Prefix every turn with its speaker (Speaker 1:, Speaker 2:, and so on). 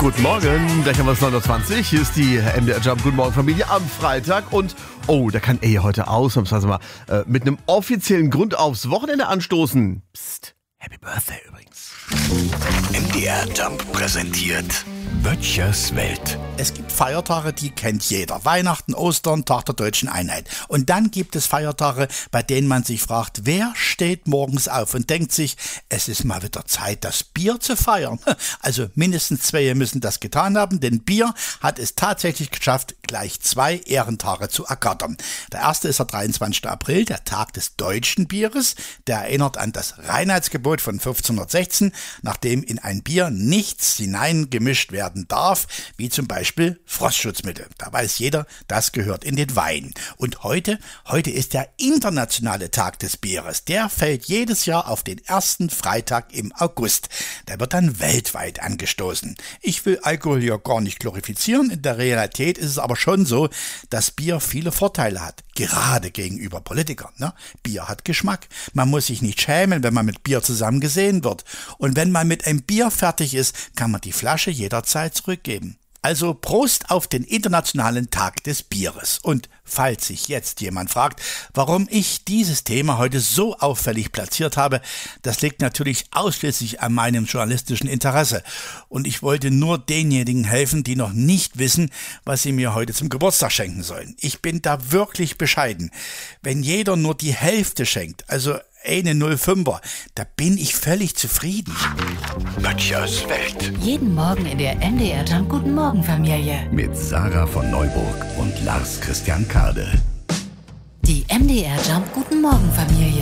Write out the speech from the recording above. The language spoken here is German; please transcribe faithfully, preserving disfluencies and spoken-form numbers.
Speaker 1: Guten Morgen, gleich haben wir es neun Uhr zwanzig. Hier ist die M D R Jump Guten Morgen Familie am Freitag. Und oh, da kann er heute ausnahmsweise mal äh, mit einem offiziellen Grund aufs Wochenende anstoßen. Psst, Happy Birthday übrigens.
Speaker 2: M D R Jump präsentiert Böttchers Welt.
Speaker 3: Es gibt Feiertage, die kennt jeder. Weihnachten, Ostern, Tag der Deutschen Einheit. Und dann gibt es Feiertage, bei denen man sich fragt, wer steht morgens auf und denkt sich, es ist mal wieder Zeit, das Bier zu feiern. Also mindestens zwei müssen das getan haben, denn Bier hat es tatsächlich geschafft, gleich zwei Ehrentage zu ergattern. Der erste ist der dreiundzwanzigster April, der Tag des deutschen Bieres. Der erinnert an das Reinheitsgebot von fünfzehnhundertsechzehn, nachdem in ein Bier nichts hineingemischt werden darf, wie zum Beispiel Frostschutzmittel. Da weiß jeder, das gehört in den Wein. Und heute, heute ist der internationale Tag des Bieres. Der fällt jedes Jahr auf den ersten Freitag im August. Der wird dann weltweit angestoßen. Ich will Alkohol ja gar nicht glorifizieren. In der Realität ist es aber schon so, dass Bier viele Vorteile hat. Gerade gegenüber Politikern. Ne? Bier hat Geschmack. Man muss sich nicht schämen, wenn man mit Bier zusammen gesehen wird. Und wenn man mit einem Bier fertig ist, kann man die Flasche jederzeit zurückgeben. Also Prost auf den Internationalen Tag des Bieres. Und falls sich jetzt jemand fragt, warum ich dieses Thema heute so auffällig platziert habe, das liegt natürlich ausschließlich an meinem journalistischen Interesse. Und ich wollte nur denjenigen helfen, die noch nicht wissen, was sie mir heute zum Geburtstag schenken sollen. Ich bin da wirklich bescheiden. Wenn jeder nur die Hälfte schenkt, also eine null Komma fünfer, da bin ich völlig zufrieden.
Speaker 2: Böttchers Welt.
Speaker 4: Jeden Morgen in der M D R Jump Guten Morgen Familie.
Speaker 2: Mit Sarah von Neuburg und Lars Christian Kade.
Speaker 4: Die M D R Jump Guten Morgen Familie.